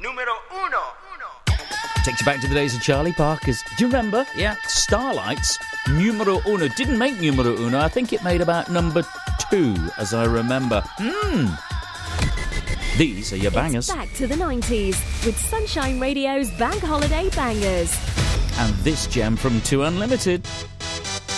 Número uno. Takes you back to the days of Charlie Parker's. Do you remember? Yeah, Starlight's Numero Uno. Didn't make Numero Uno. I think it made about number 2, as I remember. These are your bangers. It's back to the 90s with Sunshine Radio's Bank Holiday Bangers. And this gem from 2 Unlimited.